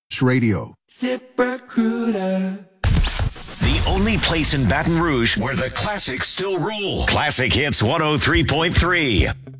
Radio. ZipRecruiter. The only place in Baton Rouge where the classics still rule. Classic Hits 103.3.